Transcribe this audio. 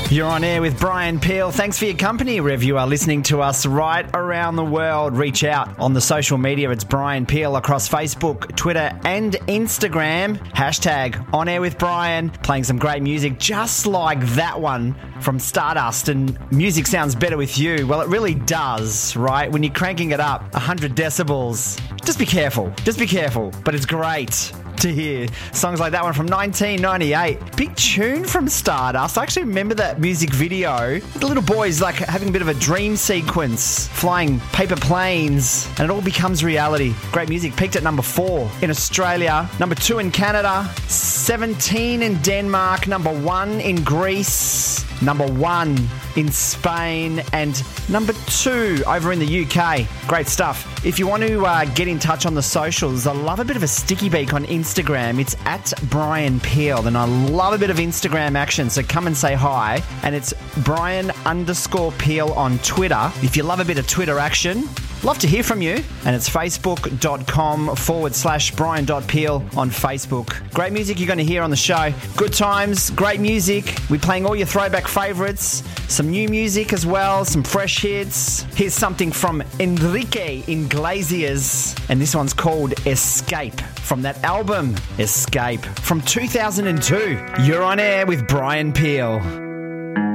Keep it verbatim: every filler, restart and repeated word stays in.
You're on air with Brian Peel. Thanks for your company, wherever you are listening to us right around the world. Reach out on the social media. It's Brian Peel across Facebook, Twitter and Instagram. Hashtag on air with Brian. Playing some great music just like that one from Stardust. And music sounds better with you. Well, it really does, right? When you're cranking it up one hundred decibels. Just be careful. Just be careful. But it's great to hear songs like that one from nineteen ninety-eight. Big tune from Stardust. I actually remember that music video. The little boy's like having a bit of a dream sequence, flying paper planes, and it all becomes reality. Great music. Peaked at number four in Australia, number two in Canada, seventeen in Denmark, number one in Greece, number one in Spain, and number two over in the U K. Great stuff. If you want to uh, get in touch on the socials, I love a bit of a sticky beak on Instagram. It's at Brian Peel, and I love a bit of Instagram action, so come and say hi. And it's Brian underscore Peel on Twitter. If you love a bit of Twitter action, love to hear from you. And it's facebook.com forward slash Brian.Peel on Facebook. Great music you're going to hear on the show. Good times, great music. We're playing all your throwback favourites. Some new music as well, some fresh hits. Here's something from Enrique Iglesias. And this one's called Escape from that album Escape from two thousand two. You're on air with Brian Peel.